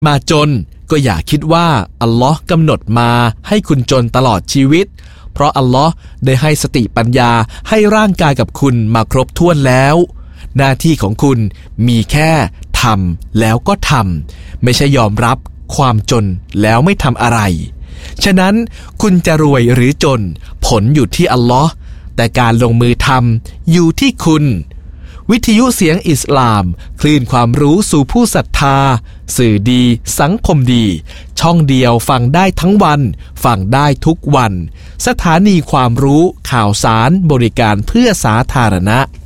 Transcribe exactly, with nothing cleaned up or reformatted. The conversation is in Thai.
มาจนก็อย่าคิดว่าอัลลอฮ์กำหนดมาให้คุณจนตลอดชีวิตเพราะอัลลอฮ์ได้ให้สติปัญญาให้ร่างกายกับคุณมาครบถ้วนแล้วหน้าที่ของคุณมีแค่ทำแล้วก็ทำไม่ใช่ยอมรับความจนแล้วไม่ทำอะไรฉะนั้นคุณจะรวยหรือจนผลอยู่ที่อัลลอฮ์แต่การลงมือทำอยู่ที่คุณวิทยุเสียงอิสลามคลื่นความรู้สู่ผู้ศรัทธาสื่อดีสังคมดีช่องเดียวฟังได้ทั้งวันฟังได้ทุกวันสถานีความรู้ข่าวสารบริการเพื่อสาธารณะ